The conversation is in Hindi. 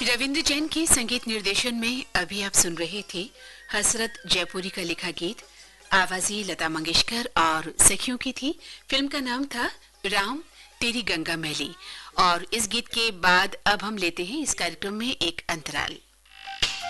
रविंद्र जैन के संगीत निर्देशन में अभी आप सुन रहे थे हसरत जयपुरी का लिखा गीत। आवाज़ें लता मंगेशकर और सखियों की थी। फिल्म का नाम था राम तेरी गंगा मैली। और इस गीत के बाद अब हम लेते हैं इस कार्यक्रम में एक अंतराल।